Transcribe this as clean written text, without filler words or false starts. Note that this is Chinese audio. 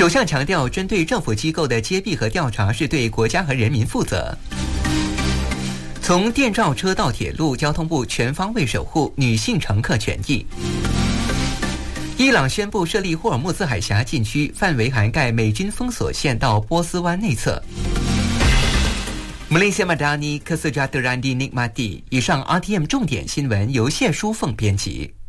首相强调，针对政府机构的揭弊和调查是对国家和人民负责。从电召车到铁路，交通部全方位守护女性乘客权益。伊朗宣布设立霍尔木兹海峡禁区，范围涵盖美军封锁线到波斯湾内侧。Malaysia Madani Kesejahteraan di Nikmati。以上 RTM 重点新闻由谢淑凤编辑。